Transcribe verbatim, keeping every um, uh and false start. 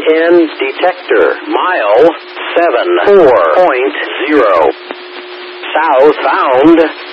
in detector. Mile seven four point zero. Southbound.